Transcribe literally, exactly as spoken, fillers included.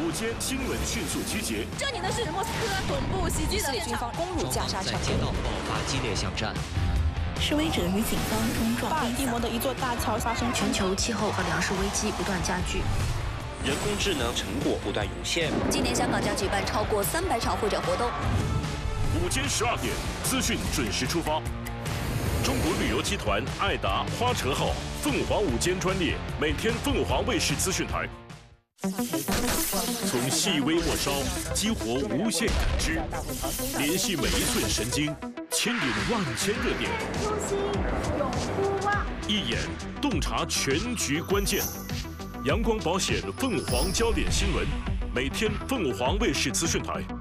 午间新闻迅速集结。 这里呢是莫斯科总部袭击的现场， 攻入加沙城， 在街道爆发激烈巷战。 示威者与警方冲撞。 巴尔的摩的一座大桥发生。 全球气候和粮食危机不断加剧。 人工智能成果不断涌现。 今年香港将举办超过三百场会展活动。 午间十二点，资讯准时出发。中国旅游集团爱达花车号凤凰午间专列，每天凤凰卫视资讯台。从细微末梢激活无限感知，联系每一寸神经，牵引万千热点。 初心永不忘。 一眼洞察全局关键。 阳光保险凤凰焦点新闻，每天凤凰卫视资讯台